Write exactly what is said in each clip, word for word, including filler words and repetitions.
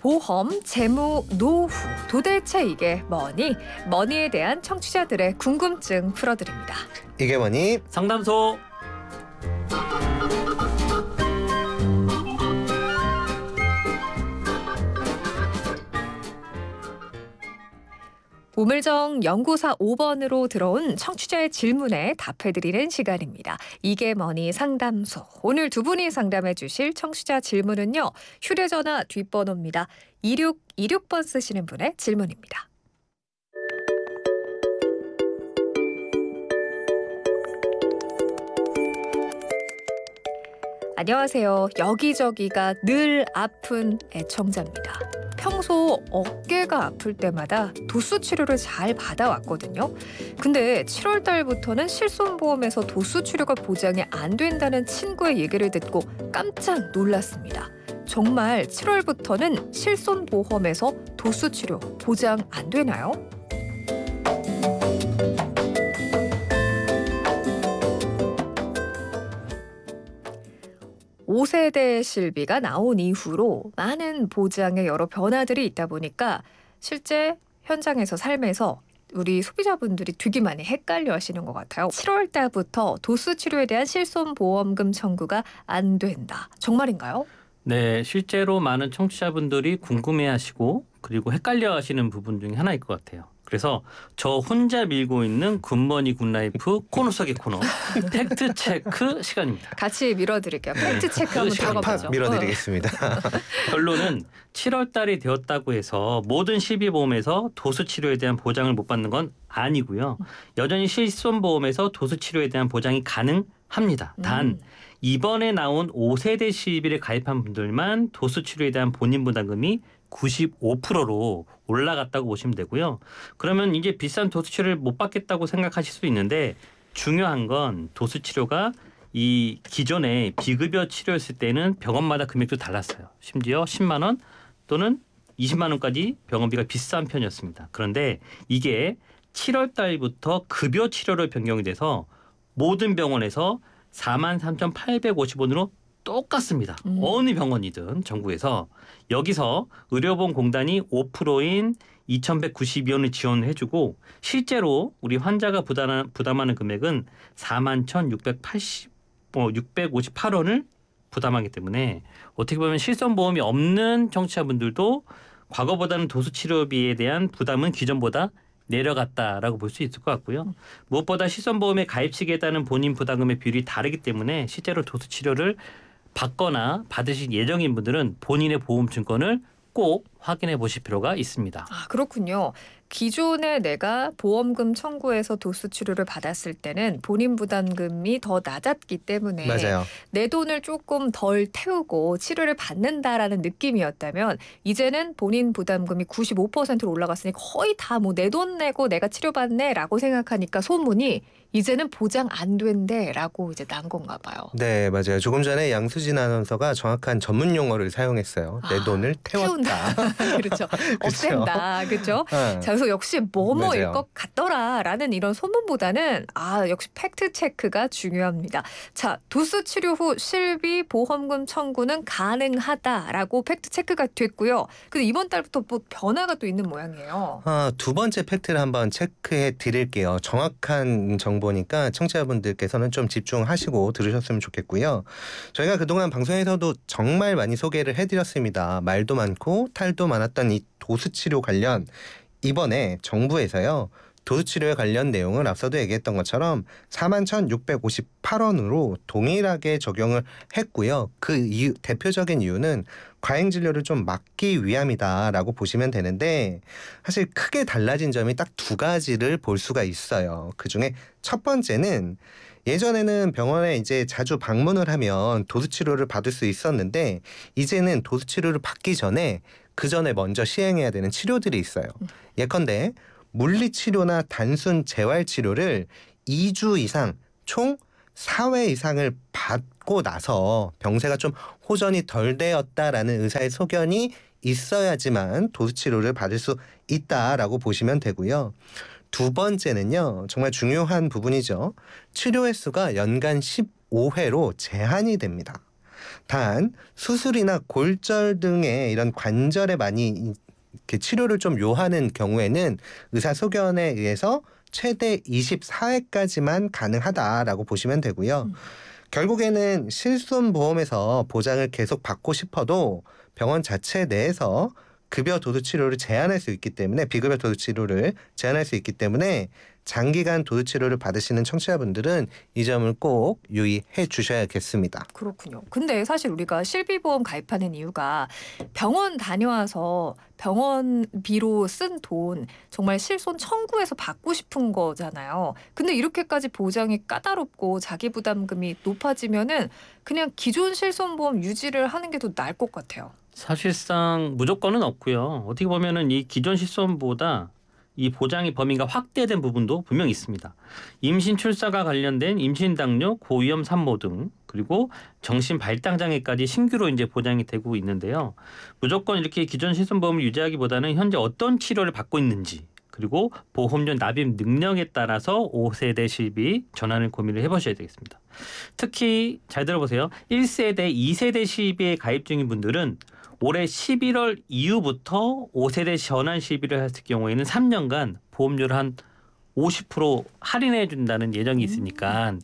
보험, 재무, 노후, 도대체 이게 뭐니? 머니에 대한 청취자들의 궁금증 풀어드립니다. 이게 뭐니? 상담소. 우물정 연구사 오 번으로 들어온 청취자의 질문에 답해드리는 시간입니다. 이게 뭐니 상담소. 오늘 두 분이 상담해 주실 청취자 질문은요. 휴대전화 뒷번호입니다. 이육이육 번 쓰시는 분의 질문입니다. 안녕하세요. 여기저기가 늘 아픈 애청자입니다. 평소 어깨가 아플 때마다 도수 치료를 잘 받아왔거든요. 근데 칠월 달부터는 실손보험에서 도수 치료가 보장이 안 된다는 친구의 얘기를 듣고 깜짝 놀랐습니다. 정말 칠월부터는 실손보험에서 도수 치료 보장 안 되나요? 오 세대 실비가 나온 이후로 많은 보장에 여러 변화들이 있다 보니까 실제 현장에서 삶에서 우리 소비자분들이 되게 많이 헷갈려 하시는 것 같아요. 칠월 달부터 도수 치료에 대한 실손보험금 청구가 안 된다. 정말인가요? 네, 실제로 많은 청취자분들이 궁금해하시고 그리고 헷갈려하시는 부분 중에 하나일 것 같아요. 그래서 저 혼자 밀고 있는 굿머니 굿라이프 코너 속의 코너 팩트 체크 시간입니다. 같이 밀어드릴게요. 팩트 체크 한번 들어가보죠. 밀어드리겠습니다. 결론은 칠월 달이 되었다고 해서 모든 실비보험에서 도수 치료에 대한 보장을 못 받는 건 아니고요. 여전히 실손보험에서 도수 치료에 대한 보장이 가능합니다. 단 음. 이번에 나온 오 세대 실비를 가입한 분들만 도수 치료에 대한 본인 부담금이 구십오 퍼센트로 올라갔다고 보시면 되고요. 그러면 이제 비싼 도수 치료를 못 받겠다고 생각하실 수 있는데 중요한 건 도수 치료가 이 기존에 비급여 치료였을 때는 병원마다 금액도 달랐어요. 심지어 십만 원 또는 이십만 원까지 병원비가 비싼 편이었습니다. 그런데 이게 칠월 달부터 급여 치료로 변경이 돼서 모든 병원에서 사만 삼천팔백오십 원으로 똑같습니다. 음. 어느 병원이든 전국에서 여기서 의료보험공단이 오 퍼센트인 이천백구십이 원을 지원해주고 실제로 우리 환자가 부담하, 부담하는 금액은 사만 천육백팔십, 어, 육백오십팔 원을 부담하기 때문에 어떻게 보면 실손보험이 없는 청취자분들도 과거보다는 도수치료비에 대한 부담은 기존보다 내려갔다라고 볼 수 있을 것 같고요. 무엇보다 실손보험의 가입 시기에 따른 본인 부담금의 비율이 다르기 때문에 실제로 도수치료를 받거나 받으실 예정인 분들은 본인의 보험 증권을 꼭 확인해 보실 필요가 있습니다. 아, 그렇군요. 기존에 내가 보험금 청구해서 도수 치료를 받았을 때는 본인 부담금이 더 낮았기 때문에 맞아요. 내 돈을 조금 덜 태우고 치료를 받는다라는 느낌이었다면 이제는 본인 부담금이 구십오 퍼센트로 올라갔으니 거의 다 뭐 내 돈 내고 내가 치료받네라고 생각하니까 소문이 이제는 보장 안 된대라고 이제 난 건가 봐요. 네, 맞아요. 조금 전에 양수진 아나운서가 정확한 전문 용어를 사용했어요. 내 아, 돈을 태웠다. 그렇죠. 없앤다. 그렇죠. 어. 자, 그래서 역시 뭐뭐일 맞아요. 것 같더라라는 이런 소문보다는 아 역시 팩트 체크가 중요합니다. 자, 도수 치료 후 실비 보험금 청구는 가능하다라고 팩트 체크가 됐고요. 근데 이번 달부터 뭐 변화가 또 있는 모양이에요. 아, 두 번째 팩트를 한번 체크해 드릴게요. 정확한 정보니까 청취자분들께서는 좀 집중하시고 들으셨으면 좋겠고요. 저희가 그동안 방송에서도 정말 많이 소개를 해드렸습니다. 말도 많고 탈도 많았던 이 도수치료 관련 이번에 정부에서요. 도수치료에 관련 내용을 앞서도 얘기했던 것처럼 사만 천육백오십팔 원으로 동일하게 적용을 했고요. 그 이유, 대표적인 이유는 과잉진료를 좀 막기 위함이다라고 보시면 되는데 사실 크게 달라진 점이 딱 두 가지를 볼 수가 있어요. 그중에 첫 번째는 예전에는 병원에 이제 자주 방문을 하면 도수치료를 받을 수 있었는데 이제는 도수치료를 받기 전에 그 전에 먼저 시행해야 되는 치료들이 있어요. 예컨대 물리치료나 단순 재활치료를 이 주 이상 총 사 회 이상을 받고 나서 병세가 좀 호전이 덜 되었다라는 의사의 소견이 있어야지만 도수치료를 받을 수 있다라고 보시면 되고요. 두 번째는요. 정말 중요한 부분이죠. 치료 횟수가 연간 십오 회로 제한이 됩니다. 단 수술이나 골절 등의 이런 관절에 많이 이렇게 치료를 좀 요하는 경우에는 의사 소견에 의해서 최대 이십사 회까지만 가능하다라고 보시면 되고요. 음. 결국에는 실손보험에서 보장을 계속 받고 싶어도 병원 자체 내에서 급여 도수 치료를 제한할 수 있기 때문에 비급여 도수 치료를 제한할 수 있기 때문에 장기간 도수 치료를 받으시는 청취자분들은 이 점을 꼭 유의해 주셔야겠습니다. 그렇군요. 근데 사실 우리가 실비보험 가입하는 이유가 병원 다녀와서 병원비로 쓴 돈 정말 실손 청구해서 받고 싶은 거잖아요. 근데 이렇게까지 보장이 까다롭고 자기 부담금이 높아지면은 그냥 기존 실손보험 유지를 하는 게 더 나을 것 같아요. 사실상 무조건은 없고요. 어떻게 보면은 이 기존 실손보다 이 보장의 범위가 확대된 부분도 분명히 있습니다. 임신 출산과 관련된 임신 당뇨, 고위험 산모 등 그리고 정신 발달 장애까지 신규로 이제 보장이 되고 있는데요. 무조건 이렇게 기존 실손보험을 유지하기보다는 현재 어떤 치료를 받고 있는지 그리고 보험료 납입 능력에 따라서 오 세대 시비 전환을 고민을 해보셔야 되겠습니다. 특히 잘 들어보세요. 일 세대, 이 세대 시비에 가입 중인 분들은 올해 십일월 이후부터 오 세대 전환 시비를 했을 경우에는 삼 년간 보험료를 한 오십 퍼센트 할인해 준다는 예정이 있으니까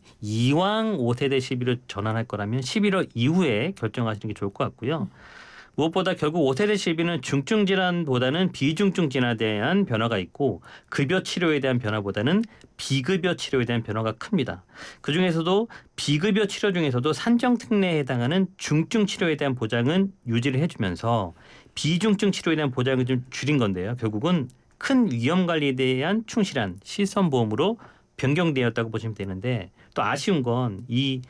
이왕 오 세대 시비를 전환할 거라면 십일월 이후에 결정하시는 게 좋을 것 같고요. 무엇보다 결국 오 세대 시비는 중증 질환보다는 비중증 질환에 대한 변화가 있고 급여 치료에 대한 변화보다는 비급여 치료에 대한 변화가 큽니다. 그중에서도 비급여 치료 중에서도 산정 특례에 해당하는 중증 치료에 대한 보장은 유지를 해주면서 비중증 치료에 대한 보장을 좀 줄인 건데요. 결국은 큰 위험 관리에 대한 충실한 실손보험으로 변경되었다고 보시면 되는데 또 아쉬운 건 이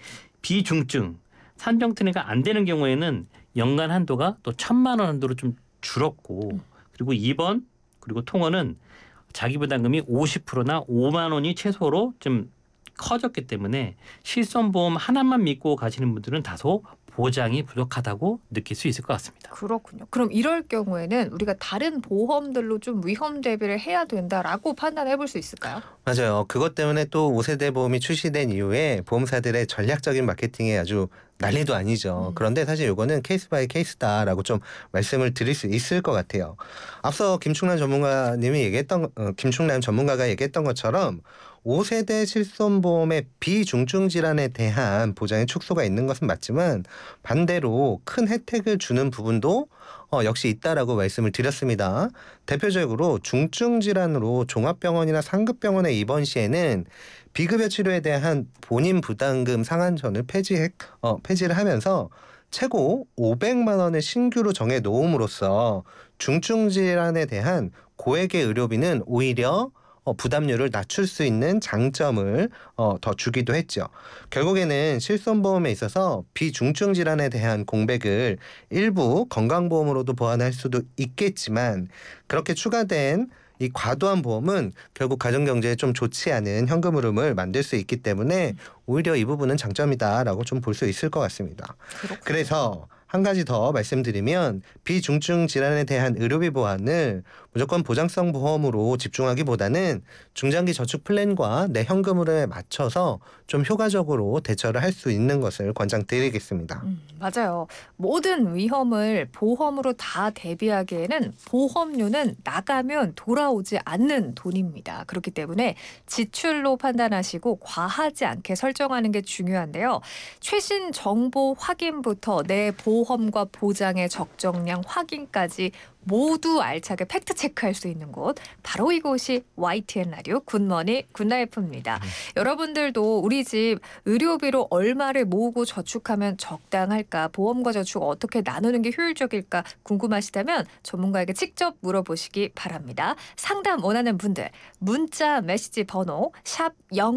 비중증 산정 특례가 안 되는 경우에는 연간 한도가 또 천만 원 한도로 좀 줄었고 그리고 입원 그리고 통원은 자기 부담금이 오십 퍼센트나 오만 원이 최소로 좀 커졌기 때문에 실손보험 하나만 믿고 가시는 분들은 다소 보장이 부족하다고 느낄 수 있을 것 같습니다. 그렇군요. 그럼 이럴 경우에는 우리가 다른 보험들로 좀 위험 대비를 해야 된다라고 판단해 볼 수 있을까요? 맞아요. 그것 때문에 또 오 세대 보험이 출시된 이후에 보험사들의 전략적인 마케팅이 아주 난리도 아니죠. 음. 그런데 사실 이거는 케이스 바이 케이스다라고 좀 말씀을 드릴 수 있을 것 같아요. 앞서 김충남 전문가님이 얘기했던 어, 김충남 전문가가 얘기했던 것처럼 오 세대 실손보험의 비중증 질환에 대한 보장의 축소가 있는 것은 맞지만 반대로 큰 혜택을 주는 부분도 어, 역시 있다라고 말씀을 드렸습니다. 대표적으로 중증 질환으로 종합병원이나 상급병원에 입원 시에는 비급여 치료에 대한 본인 부담금 상한선을 폐지해, 어, 폐지를 하면서 최고 오백만 원을 신규로 정해 놓음으로써 중증 질환에 대한 고액의 의료비는 오히려 어, 부담률을 낮출 수 있는 장점을 어, 더 주기도 했죠. 결국에는 실손보험에 있어서 비중증 질환에 대한 공백을 일부 건강보험으로도 보완할 수도 있겠지만 그렇게 추가된 이 과도한 보험은 결국 가정경제에 좀 좋지 않은 현금 흐름을 만들 수 있기 때문에 오히려 이 부분은 장점이다라고 좀 볼 수 있을 것 같습니다. 그렇군요. 그래서 한 가지 더 말씀드리면 비중증 질환에 대한 의료비 보완을 무조건 보장성 보험으로 집중하기보다는 중장기 저축 플랜과 내 현금흐름에 맞춰서 좀 효과적으로 대처를 할 수 있는 것을 권장드리겠습니다. 음, 맞아요. 모든 위험을 보험으로 다 대비하기에는 보험료는 나가면 돌아오지 않는 돈입니다. 그렇기 때문에 지출로 판단하시고 과하지 않게 설정하는 게 중요한데요. 최신 정보 확인부터 내 보험과 보장의 적정량 확인까지 모두 알차게 팩트 체크할 수 있는 곳 바로 이곳이 와이티엔 라디오 굿머니 굿나이프입니다. 음. 여러분들도 우리 집 의료비로 얼마를 모으고 저축하면 적당할까, 보험과 저축 어떻게 나누는 게 효율적일까 궁금하시다면 전문가에게 직접 물어보시기 바랍니다. 상담 원하는 분들 문자 메시지 번호 샵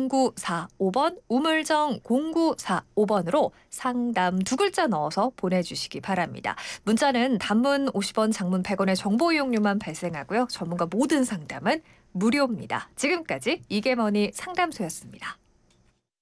공구사오 번 우물정 공구사오 번으로 상담 두 글자 넣어서 보내주시기 바랍니다. 문자는 단문 오십 원, 장문 백 원의 정보 이용료만 발생하고요. 전문가 모든 상담은 무료입니다. 지금까지 이게머니 상담소였습니다.